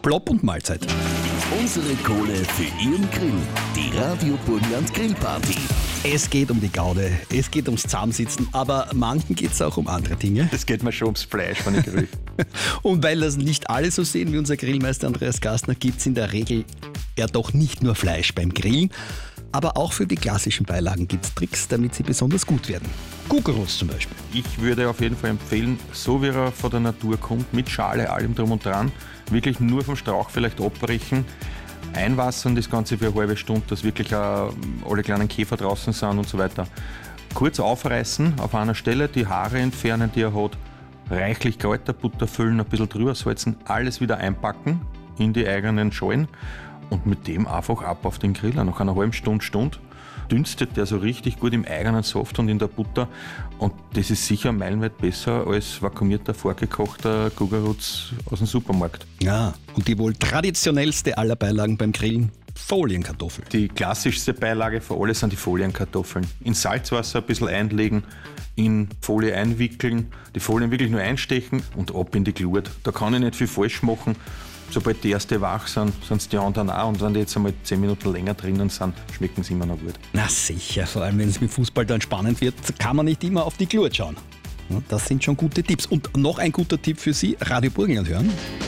Plopp und Mahlzeit. Unsere Kohle für Ihren Grill. Die Radio Burgenland Grillparty. Es geht um die Gaude, es geht ums Zusammensitzen, aber manchen geht es auch um andere Dinge. Es geht mir schon ums Fleisch, wenn ich grill. Und weil das nicht alle so sehen wie unser Grillmeister Andreas Gastner, gibt es in der Regel ja doch nicht nur Fleisch beim Grillen, aber auch für die klassischen Beilagen gibt es Tricks, damit sie besonders gut werden. Gurkenrost zum Beispiel. Ich würde auf jeden Fall empfehlen, so wie er von der Natur kommt, mit Schale, allem drum und dran, wirklich nur vom Strauch vielleicht abbrechen, einwassern das Ganze für eine halbe Stunde, dass wirklich alle kleinen Käfer draußen sind und so weiter. Kurz aufreißen auf einer Stelle, die Haare entfernen, die er hat, reichlich Kräuterbutter füllen, ein bisschen drüber salzen, alles wieder einpacken in die eigenen Schalen und mit dem einfach ab auf den Griller. Nach einer halben Stunde dünstet der so richtig gut im eigenen Saft und in der Butter und das ist sicher meilenweit besser als vakuumierter, vorgekochter Guggerutz aus dem Supermarkt. Ja, und die wohl traditionellste aller Beilagen beim Grillen, Folienkartoffeln. Die klassischste Beilage für alle sind die Folienkartoffeln. In Salzwasser ein bisschen einlegen, in Folie einwickeln, die Folien wirklich nur einstechen und ab in die Glut. Da kann ich nicht viel falsch machen. Sobald die erste wach sind, sind es die anderen auch. Und wenn die jetzt einmal 10 Minuten länger drinnen sind, schmecken sie immer noch gut. Na sicher, vor allem wenn es mit Fußball dann spannend wird, kann man nicht immer auf die Glut schauen. Das sind schon gute Tipps. Und noch ein guter Tipp für Sie, Radio Burgenland hören.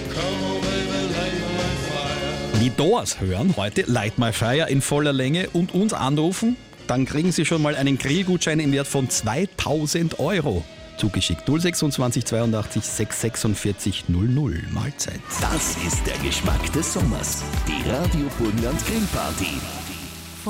Die Doors hören heute Light My Fire in voller Länge und uns anrufen. Dann kriegen Sie schon mal einen Grillgutschein im Wert von 2000 € zugeschickt. 026 82 646 00 Mahlzeit. Das ist der Geschmack des Sommers. Die Radio Burgenland Grillparty.